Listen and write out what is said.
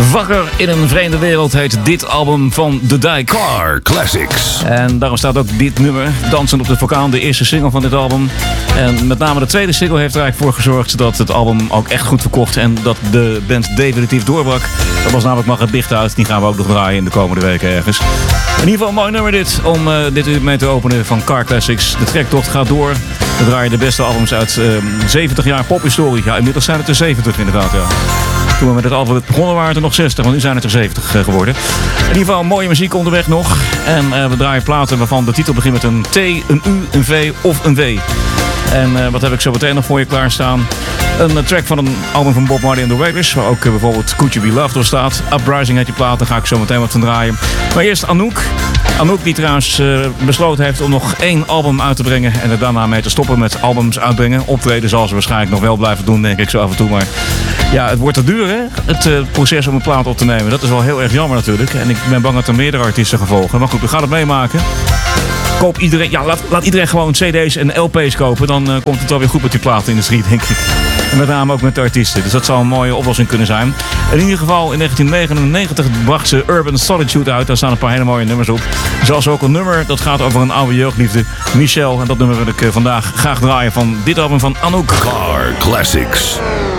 Wakker in een vreemde wereld heet dit album van The Dijk. Car Classics. En daarom staat ook dit nummer, Dansen op de Vulkaan, de eerste single van dit album. En met name de tweede single heeft er eigenlijk voor gezorgd dat het album ook echt goed verkocht en dat de band definitief doorbrak. Dat was namelijk Mag het licht uit. Die gaan we ook nog draaien in de komende weken ergens. In ieder geval een mooi nummer dit, om dit uur mee te openen van Car Classics. De trektocht gaat door. We draaien de beste albums uit 70 jaar pophistorie. Ja, inmiddels zijn het er 70 inderdaad, ja. Toen we met het album begonnen waren het er nog 60, want nu zijn het er 70 geworden. In ieder geval mooie muziek onderweg nog. En we draaien platen waarvan de titel begint met een T, een U, een V of een W. En wat heb ik zo meteen nog voor je klaarstaan? Een track van een album van Bob Marley and the Wailers, waar ook bijvoorbeeld Could You Be Loved door staat. Uprising heet die plaat, daar ga ik zo meteen wat van draaien. Maar eerst Anouk. Anouk die trouwens besloten heeft om nog 1 album uit te brengen en er daarna mee te stoppen met albums uitbrengen. Optreden zal ze waarschijnlijk nog wel blijven doen, denk ik zo af en toe. Maar ja, het wordt te duur, hè? Het proces om een plaat op te nemen. Dat is wel heel erg jammer natuurlijk. En ik ben bang dat er meerdere artiesten gaan volgen. Maar goed, we gaan het meemaken. Koop iedereen, ja, laat iedereen gewoon CD's en LP's kopen. Dan komt het wel weer goed met die platenindustrie, denk ik. En met name ook met de artiesten. Dus dat zou een mooie oplossing kunnen zijn. In ieder geval, in 1999 bracht ze Urban Solitude uit. Daar staan een paar hele mooie nummers op. Zoals ook een nummer dat gaat over een oude jeugdliefde, Michelle. En dat nummer wil ik vandaag graag draaien van dit album van Anouk. Car Classics.